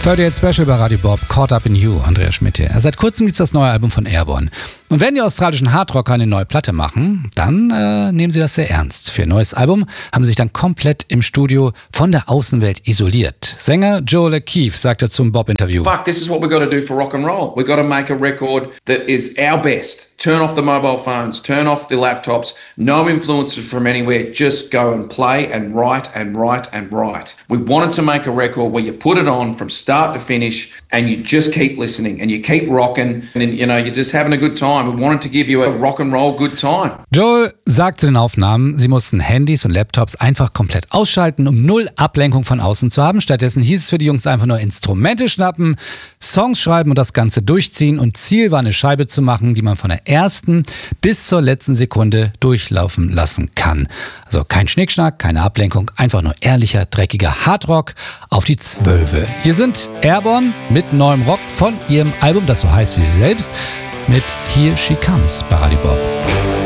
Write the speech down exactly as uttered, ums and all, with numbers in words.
achtunddreißig Special bei Radio Bob, Caught Up in You, Andreas Schmidt hier. Seit kurzem gibt es das neue Album von Airborne. Und wenn die australischen Hardrocker eine neue Platte machen, dann äh, nehmen sie das sehr ernst. Für ihr neues Album haben sie sich dann komplett im Studio von der Außenwelt isoliert. Sänger Joel O'Keefe sagte zum Bob-Interview: Fuck, this is what we've got to do for rock and roll. We've got to make a record that is our best. Turn off the mobile phones, turn off the laptops, no influences from anywhere, just go and play and write and write and write. We wanted to make a record where you put it on from start to finish and you just keep listening and you keep rocking and, you know, you're just having a good time. We wanted to give you a rock and roll good time. Joel sagt zu den Aufnahmen, sie mussten Handys und Laptops einfach komplett ausschalten, um null Ablenkung von außen zu haben. Stattdessen hieß es für die Jungs einfach nur Instrumente schnappen, Songs schreiben und das Ganze durchziehen. Und Ziel war, eine Scheibe zu machen, die man von der ersten bis zur letzten Sekunde durchlaufen lassen kann. Also kein Schnickschnack, keine Ablenkung, einfach nur ehrlicher, dreckiger Hardrock auf die Zwölfe. Hier sind Airborne mit neuem Rock von ihrem Album, das so heißt wie sie selbst, mit Here She Comes bei Radio Bob.